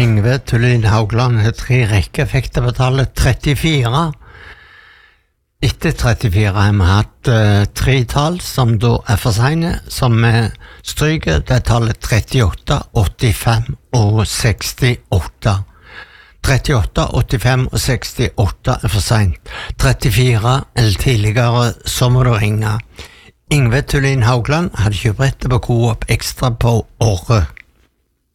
Yngve Tullin Haugland har 3 rekkeeffekter på tallet 34. Etter 34 har vi hatt 3 tall som da for sene, som vi stryker. Det tallet 38, 85 og 68. 38, 85 og 68 for sent. 34 eller tidligere, så må du ringe. Yngve Tullin Haugland hadde kjøpt brettet på Coop Extra på året.